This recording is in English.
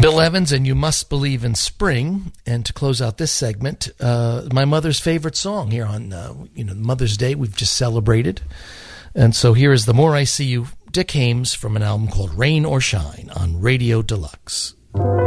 Bill Evans and You Must Believe in Spring. And to close out this segment, my mother's favorite song here on Mother's Day we've just celebrated. And so here is The More I See You, Dick Haymes, from an album called Rain or Shine on Radio Deluxe.